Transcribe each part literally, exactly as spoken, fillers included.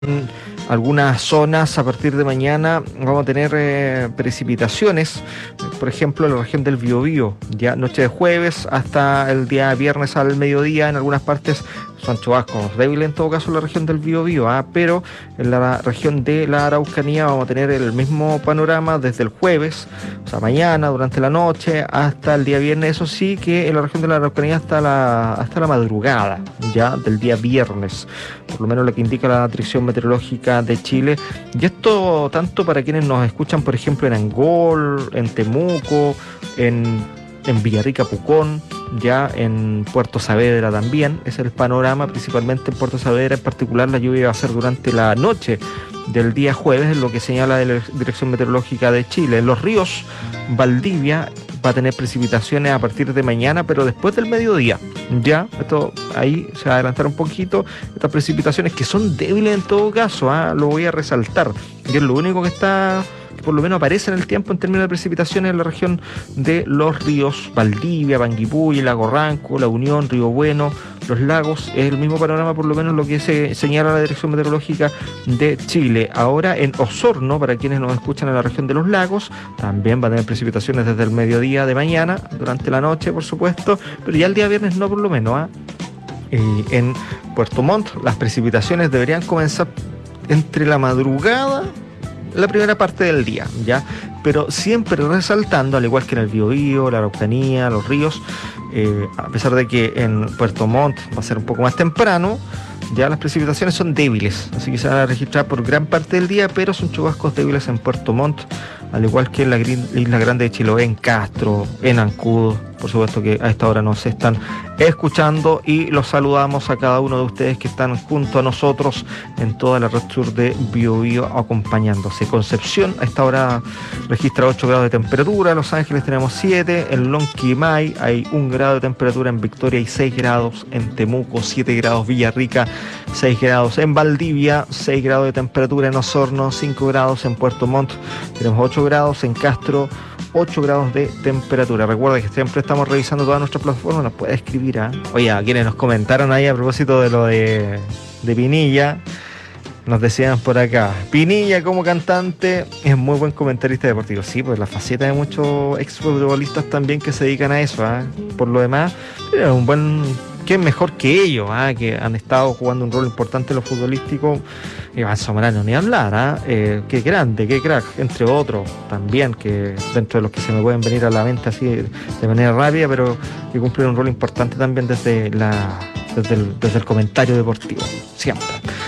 algunas zonas a partir de mañana vamos a tener eh, precipitaciones, por ejemplo en la región del Biobío, ya noche de jueves hasta el día viernes al mediodía, en algunas partes son chubascos débiles en todo caso en la región del Biobío, ¿ah? Pero en la región de la Araucanía vamos a tener el mismo panorama desde el jueves, o sea mañana, durante la noche, hasta el día viernes, eso sí que en la región de la Araucanía hasta la, hasta la madrugada, ya del día viernes, por lo menos lo que indica la Dirección Meteorológica de Chile, y esto tanto para quienes nos escuchan, por ejemplo, en Angol, en Temuco, en, en Villarrica, Pucón, ya en Puerto Saavedra también, es el panorama, principalmente en Puerto Saavedra en particular, la lluvia va a ser durante la noche del día jueves, es lo que señala la Dirección Meteorológica de Chile. En los ríos, Valdivia va a tener precipitaciones a partir de mañana, pero después del mediodía, ya, esto ahí se va a adelantar un poquito, estas precipitaciones que son débiles en todo caso, ¿ah? Lo voy a resaltar, y es lo único que está, que por lo menos aparece en el tiempo en términos de precipitaciones en la región de los ríos Valdivia, Panguipulli, Lago Ranco, La Unión, Río Bueno, Los Lagos, es el mismo panorama por lo menos lo que se señala la Dirección Meteorológica de Chile. Ahora en Osorno, para quienes nos escuchan en la región de Los Lagos, también va a tener precipitaciones desde el mediodía de mañana, durante la noche por supuesto, pero ya el día viernes no por lo menos, ¿eh? Eh, en Puerto Montt las precipitaciones deberían comenzar entre la madrugada, la primera parte del día, ¿ya? Pero siempre resaltando, al igual que en el Biobío, la Araucanía, los ríos, eh, a pesar de que en Puerto Montt va a ser un poco más temprano, ya las precipitaciones son débiles, así que se van a registrar por gran parte del día, pero son chubascos débiles en Puerto Montt, al igual que en la Isla Grande de Chiloé, en Castro, en Ancud. Por supuesto que a esta hora nos están escuchando y los saludamos a cada uno de ustedes que están junto a nosotros en toda la red sur de Biobío acompañándose. Concepción a esta hora registra ocho grados de temperatura, Los Ángeles tenemos siete, en Lonquimay hay un grado de temperatura, en Victoria hay seis grados, en Temuco siete grados, Villarrica seis grados, en Valdivia seis grados de temperatura, en Osorno cinco grados, en Puerto Montt tenemos ocho grados, en Castro ocho grados de temperatura. Recuerda que siempre estamos revisando todas nuestras plataformas, nos puede escribir a... Oye, a quienes nos comentaron ahí a propósito de lo de, de Pinilla, nos decían por acá, Pinilla como cantante es muy buen comentarista deportivo. Sí, pues la faceta de muchos exfutbolistas también que se dedican a eso, ¿eh? Por lo demás, es un buen... ¿Qué mejor que ellos, ¿eh? Que han estado jugando un rol importante en lo futbolístico? Iván Zamorano, ni hablar, ¿eh? Eh, qué grande, qué crack, entre otros también, que dentro de los que se me pueden venir a la mente así de manera rápida, pero que cumplen un rol importante también desde, la, desde, el, desde el comentario deportivo, siempre.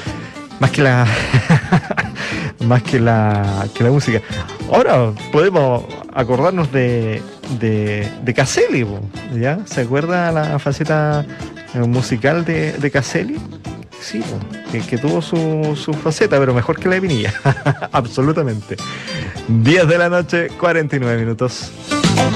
Más que la más que la que la música. Ahora podemos acordarnos de de, de Caselli, ¿ya? ¿Se acuerda la faceta musical de, de Caselli? Sí, que, que tuvo su, su faceta, pero mejor que la de Pinilla. Absolutamente. diez de la noche, cuarenta y nueve minutos.